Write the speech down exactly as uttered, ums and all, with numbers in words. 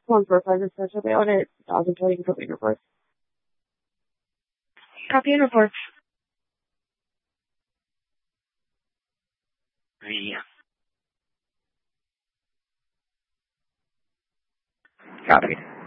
One for five research. I'll be on it. Thousand twenty copy reports. Copy and reports. V. Copied.